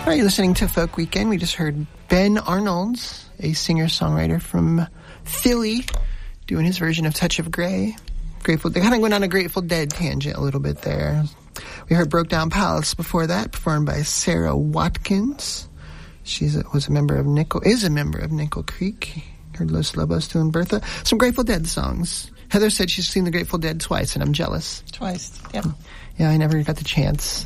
All right, you're listening to Folk Weekend. We just heard Ben Arnold, a singer-songwriter from Philly, doing his version of Touch of Grey. Grateful. They kind of went on a Grateful Dead tangent a little bit there. We heard Broke Down Palace before that, performed by Sarah Watkins. Is a member of Nickel Creek. Heard Los Lobos doing Bertha. Some Grateful Dead songs. Heather said she's seen the Grateful Dead twice, and I'm jealous. Twice, yep. Yeah, I never got the chance.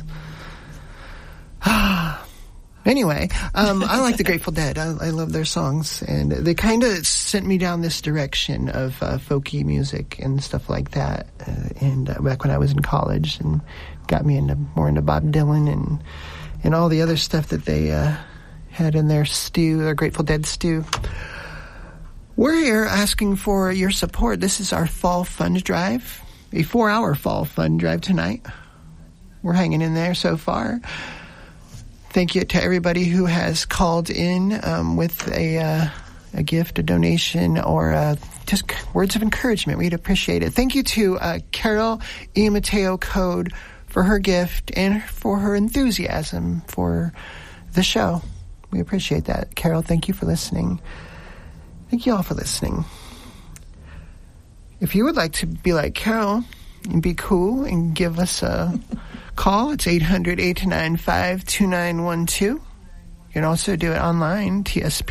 Anyway, I like the Grateful Dead. I love their songs, and they kind of sent me down this direction of folky music and stuff like that. Back when I was in college, and got me more into Bob Dylan and all the other stuff that they had in their stew, their Grateful Dead stew. We're here asking for your support. This is our fall fund drive, a 4-hour fall fund drive tonight. We're hanging in there so far. Thank you to everybody who has called in with a gift, a donation, or just words of encouragement. We'd appreciate it. Thank you to Carol E. Mateo Code for her gift and for her enthusiasm for the show. We appreciate that. Carol, thank you for listening. Thank you all for listening. If you would like to be like Carol and be cool and give us a call, it's 800-895-2912. You can also do it online,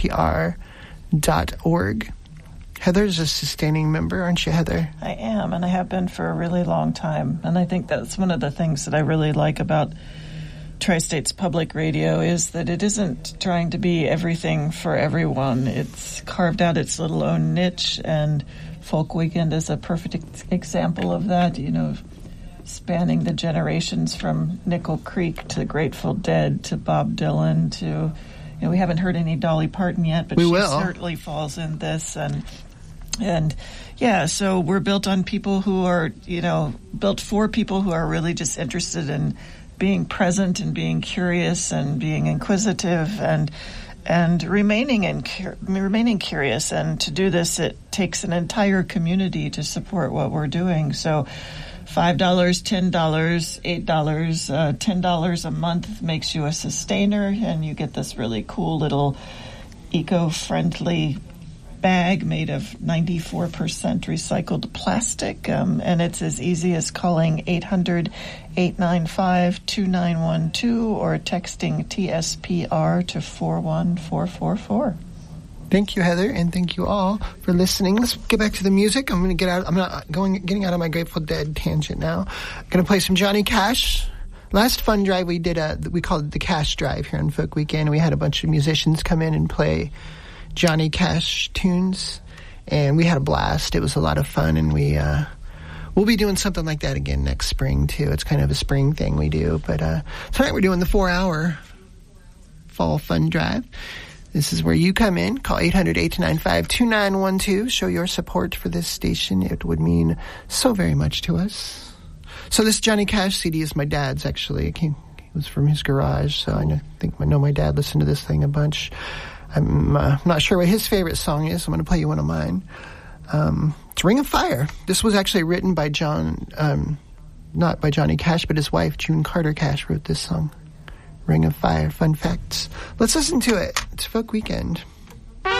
tspr.org. Heather's a sustaining member, aren't you, Heather? I am, and I have been for a really long time. And I think that's one of the things that I really like about Tri-States Public Radio is that it isn't trying to be everything for everyone. It's carved out its little own niche, and Folk Weekend is a perfect example of that, spanning the generations from Nickel Creek to Grateful Dead to Bob Dylan to, we haven't heard any Dolly Parton yet, but she certainly falls in this. And yeah, so we're built on people who are, built for people who are really just interested in being present and being curious and being inquisitive and remaining curious. And to do this, it takes an entire community to support what we're doing. So $5, $10, $8, $10 a month makes you a sustainer, and you get this really cool little eco-friendly bag made of 94% recycled plastic, and it's as easy as calling 800-895-2912 or texting TSPR to 41444. Thank you, Heather, and thank you all for listening. Let's get back to the music. I'm getting out of my Grateful Dead tangent now. I'm going to play some Johnny Cash. Last fund drive we did, we called it the Cash Drive here on Folk Weekend. We had a bunch of musicians come in and play Johnny Cash tunes, and we had a blast. It was a lot of fun, and we'll be doing something like that again next spring, too. It's kind of a spring thing we do. But tonight we're doing the 4-hour fall fund drive. This is where you come in. Call 800-895-2912. Show your support for this station. It would mean so very much to us. So this Johnny Cash CD is my dad's, actually. It was from his garage, so I know my dad listened to this thing a bunch. I'm not sure what his favorite song is. I'm going to play you one of mine. It's Ring of Fire. This was actually written by not by Johnny Cash, but his wife, June Carter Cash, wrote this song. Ring of Fire. Fun facts. Let's listen to it. It's Folk Weekend.